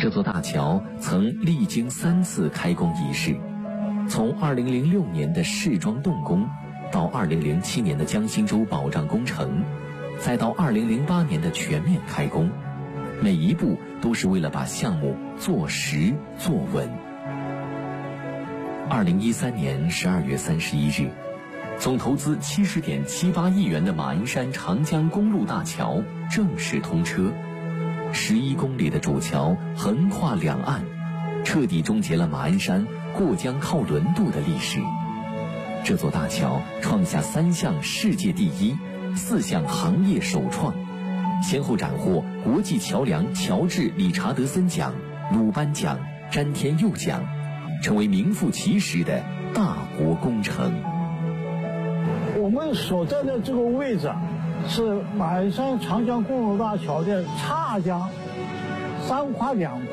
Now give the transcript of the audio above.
这座大桥曾历经3次开工仪式，从2006年的试装动工，到2007年的江心洲保障工程，再到2008年的全面开工，每一步都是为了把项目做实做稳。2013年12月31日，总投资70.78亿元的马鞍山长江公路大桥正式通车，11公里的主桥横跨两岸，彻底终结了马鞍山过江靠轮渡的历史。这座大桥创下3项世界第一、4项行业首创，先后斩获国际桥梁乔治·理查德森奖、鲁班奖、詹天佑奖，成为名副其实的大国工程。 我们所在的这个位置是马鞍山长江公路大桥的叉江3跨2